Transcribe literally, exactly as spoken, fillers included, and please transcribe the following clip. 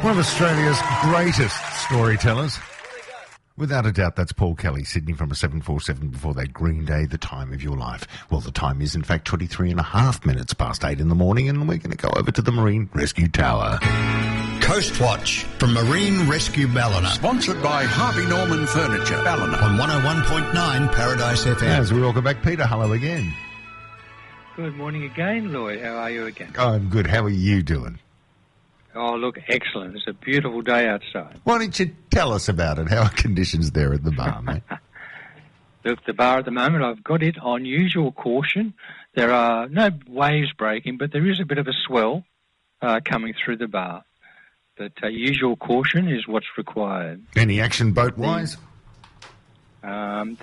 One of Australia's greatest storytellers. Without a doubt, that's Paul Kelly, Sydney from a seven four seven before that Green Day, The Time of Your Life. Well, the time is, in fact, twenty-three and a half minutes past eight in the morning, and we're going to go over to the Marine Rescue Tower. Coast Watch from Marine Rescue Ballina. Sponsored by Harvey Norman Furniture, Ballina. On one oh one point nine Paradise F M. As we welcome back Peter, hello again. Good morning again, Lloyd. How are you again? I'm good. How are you doing? Oh, look, excellent. It's a beautiful day outside. Why don't you tell us about it? How are conditions there at the bar, mate? Look, the bar at the moment, I've got it on usual caution. There are no waves breaking, but there is a bit of a swell uh, coming through the bar. But uh, usual caution is what's required. Any action boat-wise? Um,